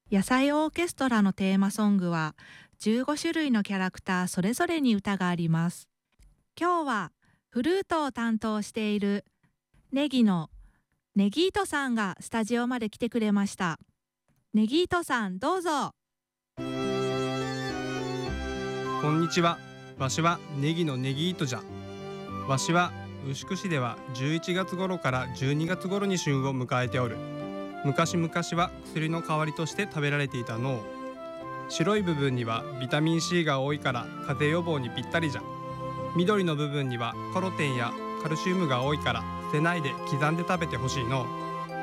野菜オーケストラのテーマソングは15種類のキャラクターそれぞれに歌があります。今日はフルートを担当しているネギのネギートさんがスタジオまで来てくれました。ネギートさん、どうぞ。 こんにちは。わしはネギのネギートじゃ。わしは牛久市では11月頃から12月頃に旬を迎えておる。昔々は薬の代わりとして食べられていたのう。白い部分にはビタミン C が多いから風邪予防にぴったりじゃ。緑の部分にはカロテンやカルシウムが多いから捨てないで刻んで食べてほしいのう。